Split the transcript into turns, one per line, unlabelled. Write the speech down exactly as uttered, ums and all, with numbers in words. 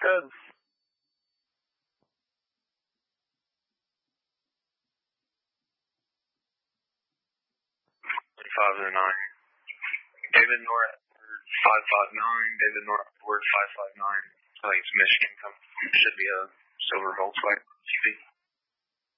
Good.
Five oh nine. David Northward five five nine. David Northward five five nine. I think it's Michigan. Should be a silver Volkswagen S U V.